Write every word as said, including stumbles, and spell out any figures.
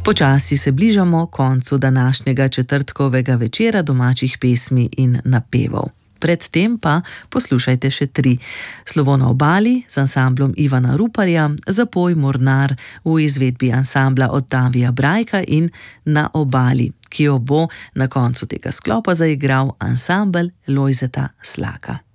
Počasi se bližamo koncu današnjega četrtkovega večera domačih pesmi in napevov. Predtem pa poslušajte še tri. Slovo na obali z ansamblom Ivana Ruparja, Zapoj Mornar v izvedbi ansambla Ottavija Brajka in Na obali, ki jo bo na koncu tega sklopa zaigral ansambel Lojzeta Slaka.